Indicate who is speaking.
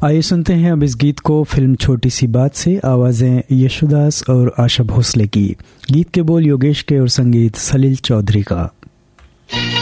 Speaker 1: आइए सुनते हैं अब इस गीत को फिल्म छोटी सी बात से। आवाजें यशुदास और आशा भोसले की। गीत के बोल योगेश के और संगीत सलील चौधरी का।